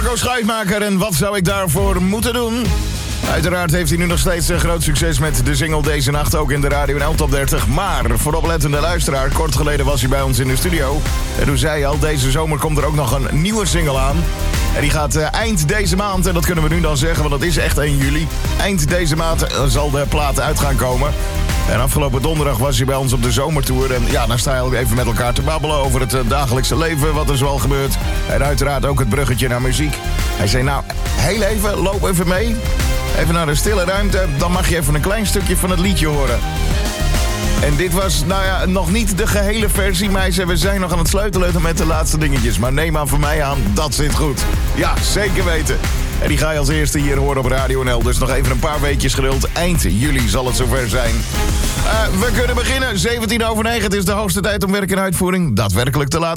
Marco Schuitmaker en wat zou ik daarvoor moeten doen? Uiteraard heeft hij nu nog steeds groot succes met de single Deze Nacht, ook in de Radio NL Top 30. Maar voor oplettende luisteraar, kort geleden was hij bij ons in de studio. En toen zei hij al, deze zomer komt er ook nog een nieuwe single aan. En die gaat eind deze maand, en dat kunnen we nu dan zeggen, want het is echt 1 juli. Eind deze maand zal de plaat uit gaan komen. En afgelopen donderdag was hij bij ons op de zomertour. En ja, dan sta je even met elkaar te babbelen over het dagelijkse leven, wat er zoal gebeurt. En uiteraard ook het bruggetje naar muziek. Hij zei, nou, heel even, loop even mee. Even naar de stille ruimte, dan mag je even een klein stukje van het liedje horen. En dit was, nou ja, nog niet de gehele versie, maar hij zei, we zijn nog aan het sleutelen met de laatste dingetjes. Maar neem aan van mij aan, dat zit goed. Ja, zeker weten. En die ga je als eerste hier horen op Radio NL. Dus nog even een paar weekjes geduld. Eind juli zal het zover zijn. We kunnen beginnen. 9:17. Het is de hoogste tijd om werk en uitvoering daadwerkelijk te laten